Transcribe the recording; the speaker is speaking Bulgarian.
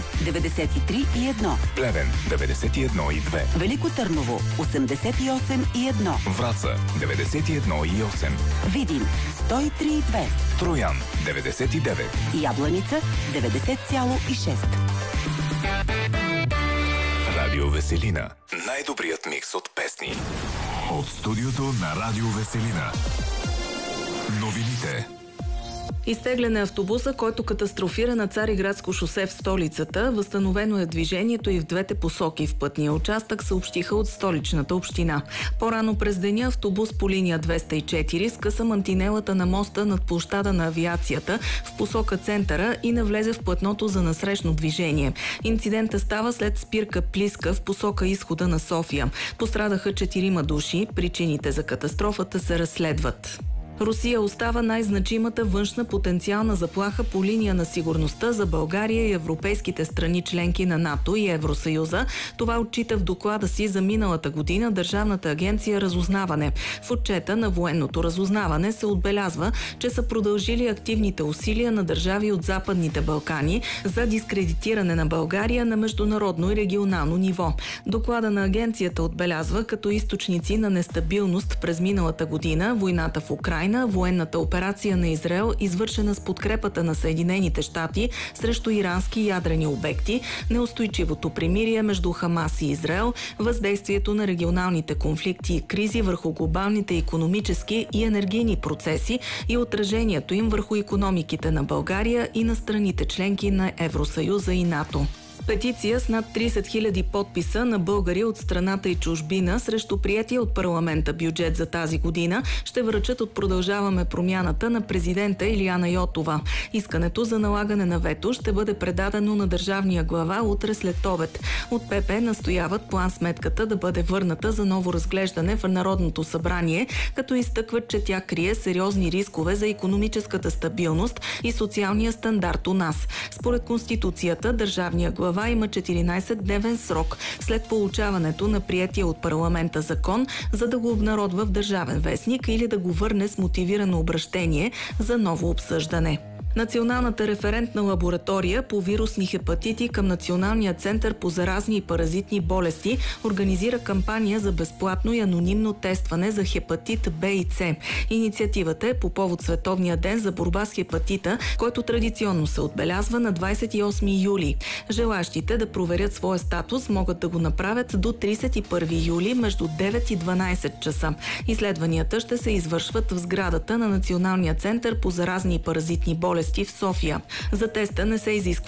93,1. Плевен 91,2. Велико Търново 88,1. Враца 91,8. Видин 103,2. Троян 99. Ябланица 90,6. Радио Веселина. Най-добрият микс от песни. От студиото на Радио Веселина. Новините. Изтеглян е автобуса, който катастрофира на Цариградско шосе в столицата. Възстановено е движението и в двете посоки в пътния участък, съобщиха от столичната община. По-рано през деня автобус по линия 204 скъса мантинелата на моста над площада на авиацията в посока центъра и навлезе в платното за насрещно движение. Инцидентът става след спирка Плиска в посока изхода на София. Пострадаха 4 души. Причините за катастрофата се разследват. Русия остава най-значимата външна потенциална заплаха по линия на сигурността за България и европейските страни членки на НАТО и Евросъюза. Това отчита в доклада си за миналата година Държавната агенция Разузнаване. В отчета на военното разузнаване се отбелязва, че са продължили активните усилия на държави от Западните Балкани за дискредитиране на България на международно и регионално ниво. Доклада на агенцията отбелязва като източници на нестабилност през миналата година войната в Украйна, военната операция на Израел, извършена с подкрепата на Съединените щати срещу ирански ядрени обекти, неустойчивото примирие между Хамас и Израел, въздействието на регионалните конфликти и кризи върху глобалните икономически и енергийни процеси и отражението им върху икономиките на България и на страните членки на Евросъюза и НАТО. Петиция с над 30 000 подписа на българи от страната и чужбина срещу приятия от парламента бюджет за тази година ще връчат от Продължаваме промяната на президента Илияна Йотова. Искането за налагане на вето ще бъде предадено на държавния глава утре след обед. От ПП настояват план-сметката да бъде върната за ново разглеждане в Народното събрание, като изтъкват, че тя крие сериозни рискове за икономическата стабилност и социалния стандарт у нас. Според Конституцията, държавния глава има 14-дневен срок след получаването на приятия от парламента закон, за да го обнародва в Държавен вестник или да го върне с мотивирано обръщение за ново обсъждане. Националната референтна лаборатория по вирусни хепатити към Националния център по заразни и паразитни болести организира кампания за безплатно и анонимно тестване за хепатит Б и С. Инициативата е по повод Световния ден за борба с хепатита, който традиционно се отбелязва на 28 юли. Желащите да проверят своя статус могат да го направят до 31 юли между 9 и 12 часа. Изследванията ще се извършват в сградата на Националния център по заразни и паразитни болести в София. За теста не се изисква